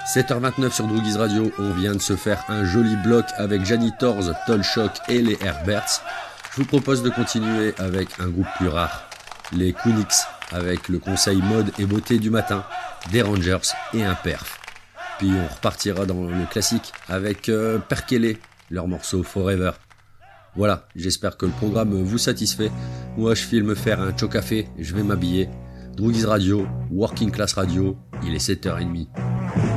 7h29 sur Droogies Radio, on vient de se faire un joli bloc avec Janitors, Tolshock et les Herberts. Je vous propose de continuer avec un groupe plus rare, les Queenix, avec le conseil mode et beauté du matin, des Rangers et un perf. Puis on repartira dans le classique avec Perkele, leur morceau Forever. Voilà, j'espère que le programme vous satisfait. Moi je file me faire un chocafé, je vais m'habiller. Droogies Radio, Working Class Radio, il est 7h30.